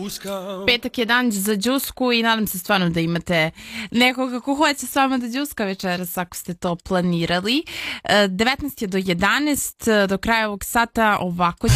Petak je dan za đusku i nadam se stvarno da imate nekoga ko hoće s vama da đuska večeras ako ste to planirali. 19 je do 11, do kraja ovog sata ovako